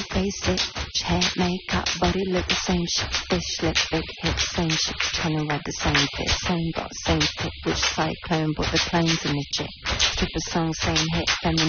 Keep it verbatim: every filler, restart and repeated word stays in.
face it. Hair, makeup, body look the same shit. Fish lip, big hips, same shit. Trying to the same fit, same got same fit. Which cyclone, but the clones in the jet. Stripper song, same hit, feminine.